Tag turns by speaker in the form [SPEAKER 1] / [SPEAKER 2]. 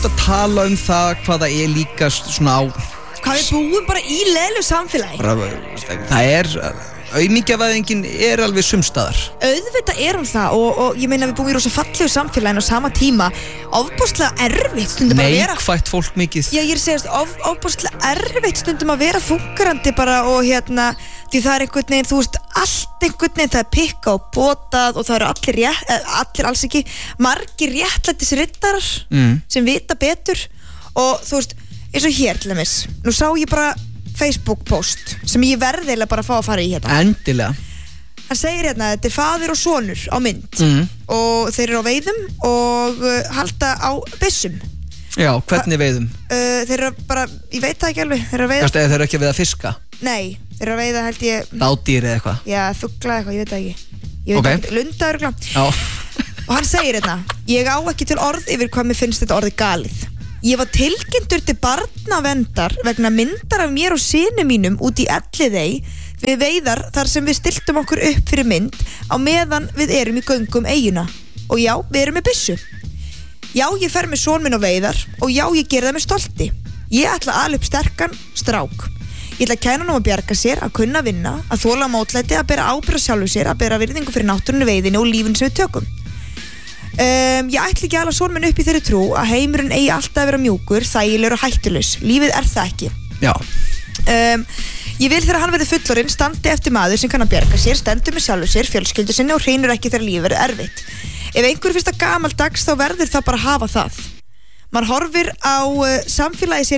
[SPEAKER 1] að tala það hvað það líka svona á
[SPEAKER 2] hvað við búum bara í leilu samfélagi
[SPEAKER 1] það auðmingjavæðingin alveg sumstaðar
[SPEAKER 2] auðvitað hún það og ég meina við búum í rosa fallegu samfélagin á sama tíma ofboðslega erfitt stundum að vera
[SPEAKER 1] neikvætt fólk mikið
[SPEAKER 2] já ég segjast ofboðslega erfitt stundum að vera fungerandi bara og því það einhvern veginn þú veist allt einhvern veginn það pikka og botað og það eru allir alls ekki margir réttlætis rittarar sem vita betur og þú veist eins og hér til dæmis nú sá ég bara Facebook post sem ég verðilega bara að fá að fara í
[SPEAKER 1] endilega
[SPEAKER 2] hann segir þetta faðir og sonur á mynd og þeir eru á veiðum og halda á byssum
[SPEAKER 1] já, hvernig veiðum?
[SPEAKER 2] Þeir eru bara, ég veit það ekki alveg þeir eru að veiða
[SPEAKER 1] þeir eru ekki að veiða fiska?
[SPEAKER 2] Nei, þeir eru að veiða held ég
[SPEAKER 1] dádýr eða eitthvað?
[SPEAKER 2] Já, fugla eitthvað, ég veit það ekki ekki, lunda örgla og hann segir ég á ekki til orð yfir hvað mér finnst þetta orðið galið ég var tilkynntur til barnavendar vegna myndar af mér og syni mínum út í Elliðey við veiðar þar sem við stiltum okkur upp fyrir mynd á meðan við erum í göngum eyjuna og já, við erum með byssu já, ég fer með son minn á veiðar og já, ég ger það með stolti ég ætla að ala upp sterkan strák ég ætla að kæna hann að bjarga sér, að kunna vinna að þola mótlæti, að bera ábyrgð sjálfu sér að bera virðingu fyrir náttúrunni veiðinu og lífinu sem við tökum ég ætla ekki að ala son minn upp í þeirri trú að heimurinn eigi alltaf að vera mjúkur, þægilegur og hættulaus lífið það ekki
[SPEAKER 1] já
[SPEAKER 2] ég vil þegar hann verði fullorinn standi eftir maður sem kann að bjarga sér stendur með sjálfu sér, fjölskyldu sinni og hreinur ekki þegar lífið verður erfitt ef einhver finnst það gamaldags þá verður það bara að hafa það mann horfir á samfélagi